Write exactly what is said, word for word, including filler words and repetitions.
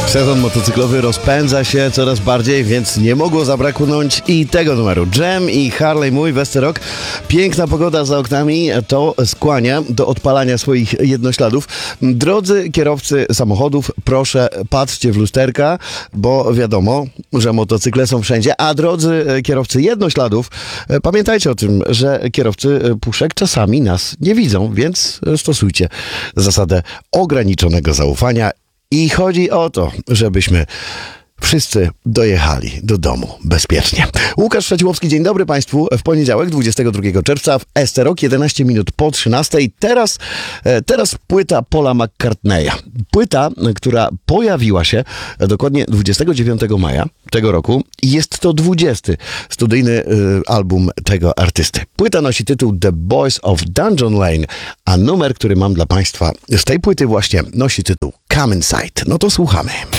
Sezon motocyklowy rozpędza się coraz bardziej, więc nie mogło zabraknąć i tego numeru. Jam i Harley mój Westerok. Piękna pogoda za oknami to skłania do odpalania swoich jednośladów. Drodzy kierowcy samochodów, proszę patrzcie w lusterka, bo wiadomo, że motocykle są wszędzie, a drodzy kierowcy jednośladów, pamiętajcie o tym, że kierowcy puszek czasami nas nie widzą, więc stosujcie zasadę ograniczonego zaufania. I chodzi o to, żebyśmy wszyscy dojechali do domu bezpiecznie. Łukasz Szeciłowski, dzień dobry Państwu. W poniedziałek, dwudziestego drugiego czerwca w Esterok, jedenaście minut po trzynastej. Teraz, teraz płyta Paula McCartneya. Płyta, która pojawiła się dokładnie dwudziestego dziewiątego maja tego roku. I jest to dwudziesty studyjny y, album tego artysty. Płyta nosi tytuł The Boys of Dungeon Lane, a numer, który mam dla Państwa z tej płyty właśnie nosi tytuł Come Inside. No to słuchamy.